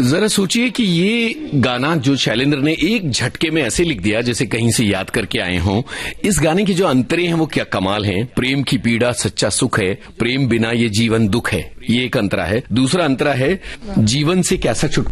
जरा सोचिए कि ये गाना जो शैलेंद्र ने एक झटके में ऐसे लिख दिया जैसे कहीं से याद करके आए हों। इस गाने के जो अंतरे हैं वो क्या कमाल हैं। प्रेम की पीड़ा सच्चा सुख है, प्रेम बिना ये जीवन दुख है, ये एक अंतरा है। दूसरा अंतरा है जीवन से कैसा छुटकारा